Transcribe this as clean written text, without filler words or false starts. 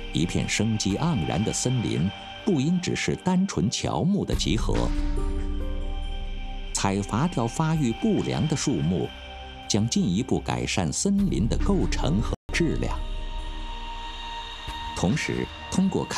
一片生机盎然的森林不应只是单纯乔木的集合。采伐掉发育不良的树木，将进一步改善森林的构成和质量。同时，通过